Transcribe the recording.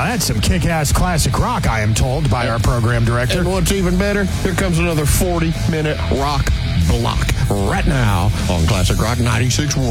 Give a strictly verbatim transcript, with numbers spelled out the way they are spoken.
that's some kick-ass classic rock, I am told by our program director. And what's even better, here comes another forty-minute rock block right now on Classic Rock ninety-six point one.